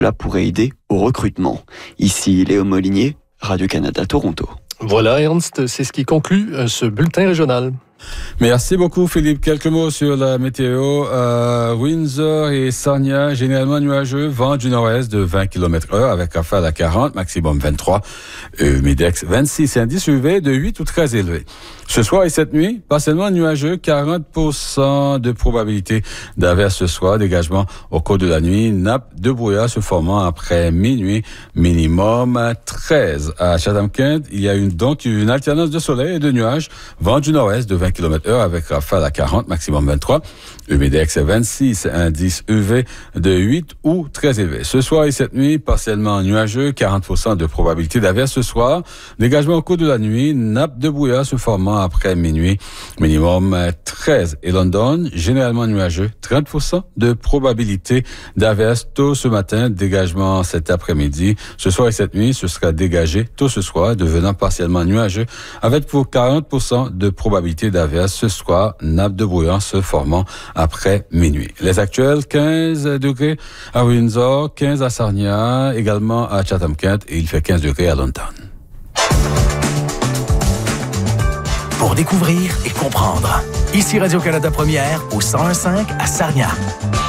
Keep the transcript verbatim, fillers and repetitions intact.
Cela pourrait aider au recrutement. Ici Léo Molinier, Radio-Canada Toronto. Voilà Ernst, c'est ce qui conclut ce bulletin régional. Merci beaucoup Philippe. Quelques mots sur la météo. Euh, Windsor et Sarnia, généralement nuageux, vent du nord-est de vingt kilomètres heure avec rafale à quarante, maximum vingt-trois, humidex vingt-six, indice U V de huit ou très élevé. Ce soir et cette nuit, partiellement nuageux, quarante pour cent de probabilité d'averse ce soir, dégagement au cours de la nuit, nappe de brouillard se formant après minuit, minimum treize. À Chatham-Kent, il y a une, donc une alternance de soleil et de nuages, vent du nord-est de vingt kilomètres heure avec rafale à quarante, maximum vingt-trois, humidex vingt-six, indice U V de huit ou très élevé. Ce soir et cette nuit, partiellement nuageux, quarante pour cent de probabilité d'averse ce soir, dégagement au cours de la nuit, nappe de brouillard se formant après minuit, minimum treize. Et London, généralement nuageux, trente pour cent de probabilité d'averse tôt ce matin, dégagement cet après-midi. Ce soir et cette nuit, ce sera dégagé tôt ce soir, devenant partiellement nuageux, avec pour quarante pour cent de probabilité d'averse ce soir, nappe de brouillard se formant après minuit. Les actuels, quinze degrés à Windsor, quinze à Sarnia, également à Chatham-Kent, et il fait quinze degrés à London. Pour découvrir et comprendre. Ici Radio-Canada Première au cent un virgule cinq à Sarnia.